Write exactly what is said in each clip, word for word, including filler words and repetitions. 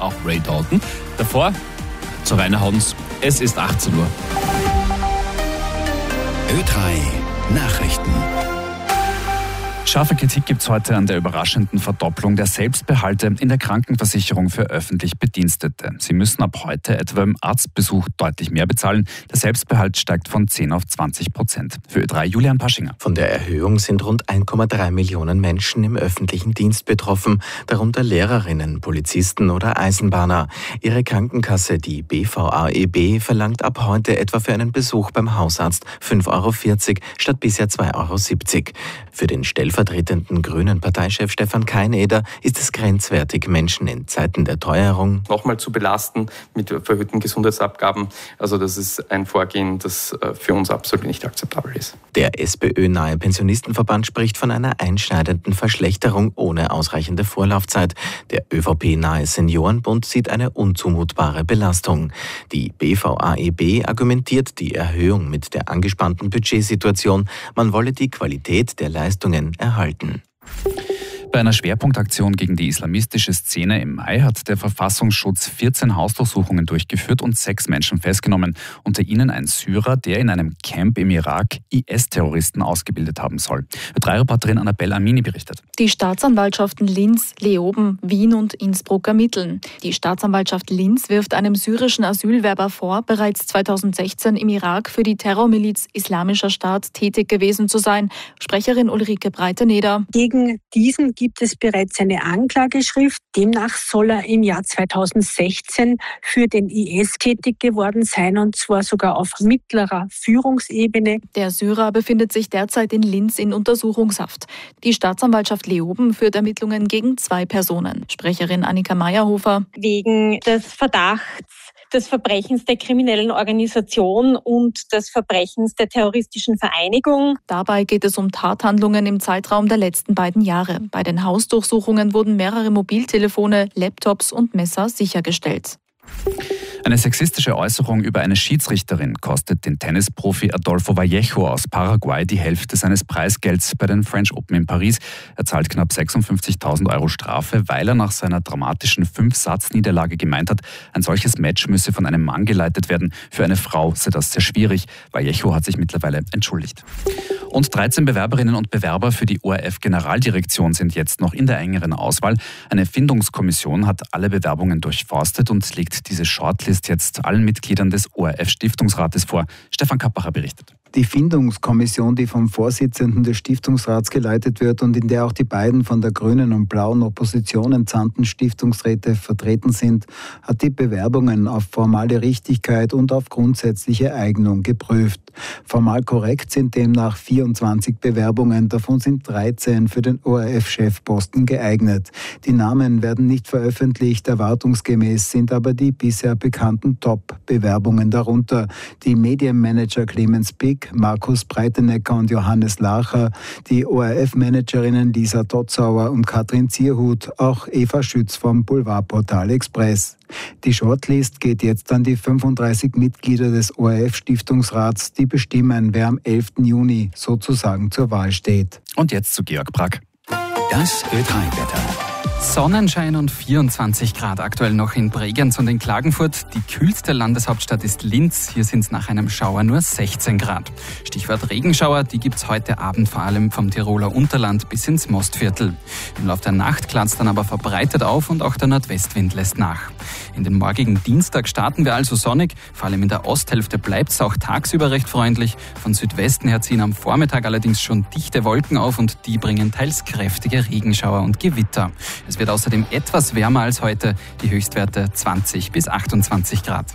auch Ray Dalton. Davor zu Rainer Haudens, es ist achtzehn Uhr. Ö drei Nachrichten. Scharfe Kritik gibt es heute an der überraschenden Verdopplung der Selbstbehalte in der Krankenversicherung für öffentlich Bedienstete. Sie müssen ab heute etwa im Arztbesuch deutlich mehr bezahlen. Der Selbstbehalt steigt von zehn auf zwanzig Prozent. Für Ö drei Julian Paschinger. Von der Erhöhung sind rund eins Komma drei Millionen Menschen im öffentlichen Dienst betroffen, darunter Lehrerinnen, Polizisten oder Eisenbahner. Ihre Krankenkasse, die B V A E B, verlangt ab heute etwa für einen Besuch beim Hausarzt fünf Euro vierzig statt bisher zwei Euro siebzig. Für den stellvertretenden grünen Parteichef Stefan Keineder ist es grenzwertig, Menschen in Zeiten der Teuerung nochmal zu belasten mit verhöhten Gesundheitsabgaben. Also das ist ein Vorgehen, das für uns absolut nicht akzeptabel ist. Der SPÖ-nahe Pensionistenverband spricht von einer einschneidenden Verschlechterung ohne ausreichende Vorlaufzeit. Der ÖVP-nahe Seniorenbund sieht eine unzumutbare Belastung. Die B V A E B argumentiert die Erhöhung mit der angespannten Budgetsituation. Man wolle die Qualität der Leistungen erhalten. Bei einer Schwerpunktaktion gegen die islamistische Szene im Mai hat der Verfassungsschutz vierzehn Hausdurchsuchungen durchgeführt und sechs Menschen festgenommen. Unter ihnen ein Syrer, der in einem Camp im Irak I S-Terroristen ausgebildet haben soll. Ö drei Reporterin Annabelle Amini berichtet. Die Staatsanwaltschaften Linz, Leoben, Wien und Innsbruck ermitteln. Die Staatsanwaltschaft Linz wirft einem syrischen Asylwerber vor, bereits zweitausendsechzehn im Irak für die Terrormiliz Islamischer Staat tätig gewesen zu sein. Sprecherin Ulrike Breiteneder. Gegen diesen gibt es bereits eine Anklageschrift. Demnach soll er im Jahr zweitausendsechzehn für den I S tätig geworden sein, und zwar sogar auf mittlerer Führungsebene. Der Syrer befindet sich derzeit in Linz in Untersuchungshaft. Die Staatsanwaltschaft Leoben führt Ermittlungen gegen zwei Personen. Sprecherin Annika Meyerhofer. Wegen des Verdachts des Verbrechens der kriminellen Organisation und des Verbrechens der terroristischen Vereinigung. Dabei geht es um Tathandlungen im Zeitraum der letzten beiden Jahre. Bei den Hausdurchsuchungen wurden mehrere Mobiltelefone, Laptops und Messer sichergestellt. Eine sexistische Äußerung über eine Schiedsrichterin kostet den Tennisprofi Adolfo Vallejo aus Paraguay die Hälfte seines Preisgelds bei den French Open in Paris. Er zahlt knapp sechsundfünfzigtausend Euro Strafe, weil er nach seiner dramatischen Fünf-Satz-Niederlage gemeint hat, ein solches Match müsse von einem Mann geleitet werden. Für eine Frau sei das sehr schwierig. Vallejo hat sich mittlerweile entschuldigt. Und dreizehn Bewerberinnen und Bewerber für die O R F-Generaldirektion sind jetzt noch in der engeren Auswahl. Eine Findungskommission hat alle Bewerbungen durchforstet und legt diese Shortlist jetzt allen Mitgliedern des O R F-Stiftungsrates vor. Stefan Kappacher berichtet. Die Findungskommission, die vom Vorsitzenden des Stiftungsrats geleitet wird und in der auch die beiden von der grünen und blauen Opposition entsandten Stiftungsräte vertreten sind, hat die Bewerbungen auf formale Richtigkeit und auf grundsätzliche Eignung geprüft. Formal korrekt sind demnach vierundzwanzig Bewerbungen, davon sind dreizehn für den O R F-Chefposten geeignet. Die Namen werden nicht veröffentlicht, erwartungsgemäß sind aber die bisher bekannten Top-Bewerbungen darunter. Die Medienmanager Clemens Pick, Markus Breitenecker und Johannes Lacher, die O R F-Managerinnen Lisa Dotzauer und Katrin Zierhut, auch Eva Schütz vom Boulevardportal Express. Die Shortlist geht jetzt an die fünfunddreißig Mitglieder des O R F-Stiftungsrats, die bestimmen, wer am elften Juni sozusagen zur Wahl steht. Und jetzt zu Georg Brack. Das Ö drei Wetter. Sonnenschein und vierundzwanzig Grad aktuell noch in Bregenz und in Klagenfurt. Die kühlste Landeshauptstadt ist Linz. Hier sind es nach einem Schauer nur sechzehn Grad. Stichwort Regenschauer, die gibt es heute Abend vor allem vom Tiroler Unterland bis ins Mostviertel. Im Laufe der Nacht klart es dann aber verbreitet auf und auch der Nordwestwind lässt nach. In den morgigen Dienstag starten wir also sonnig. Vor allem in der Osthälfte bleibt es auch tagsüber recht freundlich. Von Südwesten her ziehen am Vormittag allerdings schon dichte Wolken auf und die bringen teils kräftige Regenschauer und Gewitter. Es wird außerdem etwas wärmer als heute, die Höchstwerte zwanzig bis achtundzwanzig Grad.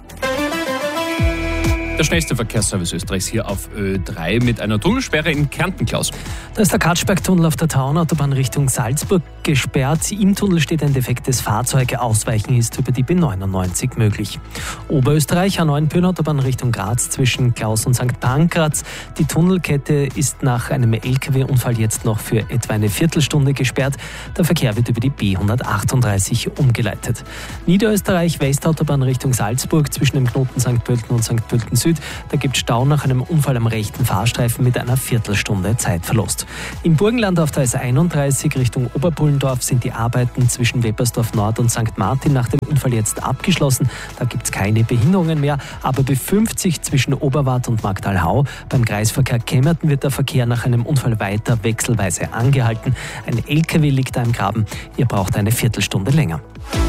Der schnellste Verkehrsservice Österreichs hier auf Ö drei mit einer Tunnelsperre in Kärnten, Klaus. Da ist der Katschberg-Tunnel auf der Taunautobahn Richtung Salzburg gesperrt. Im Tunnel steht ein defektes Fahrzeug. Ausweichen ist über die B neunundneunzig möglich. Oberösterreich, A neun Pyrnautobahn Richtung Graz zwischen Klaus und Sankt Pankraz. Die Tunnelkette ist nach einem L K W-Unfall jetzt noch für etwa eine Viertelstunde gesperrt. Der Verkehr wird über die B hundertachtunddreißig umgeleitet. Niederösterreich, Westautobahn Richtung Salzburg zwischen dem Knoten Sankt Pölten und Sankt Pölten Süd Süd. Da gibt es Stau nach einem Unfall am rechten Fahrstreifen mit einer Viertelstunde Zeitverlust. Im Burgenland auf der A S einunddreißig Richtung Oberpullendorf sind die Arbeiten zwischen Weppersdorf Nord und Sankt Martin nach dem Unfall jetzt abgeschlossen. Da gibt es keine Behinderungen mehr. Aber B fünfzig zwischen Oberwart und Magdalhau beim Kreisverkehr Kemmerten wird der Verkehr nach einem Unfall weiter wechselweise angehalten. Ein L K W liegt da im Graben. Ihr braucht eine Viertelstunde länger.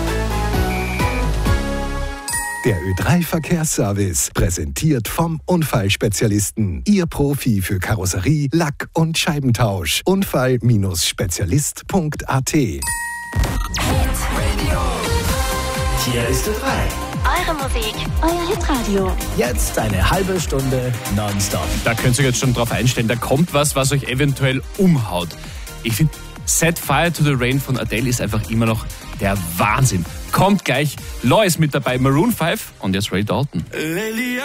Der Ö drei Verkehrsservice, präsentiert vom Unfallspezialisten. Ihr Profi für Karosserie, Lack- und Scheibentausch. Unfall Spezialist Punkt a t. Hier ist Ö drei. Eure Musik, euer Hitradio. Jetzt eine halbe Stunde nonstop. Da könnt ihr euch jetzt schon drauf einstellen, da kommt was, was euch eventuell umhaut. Ich finde, Set Fire to the Rain von Adele ist einfach immer noch der Wahnsinn. Kommt gleich, Lois mit dabei, Maroon fünf und jetzt Ray Dalton.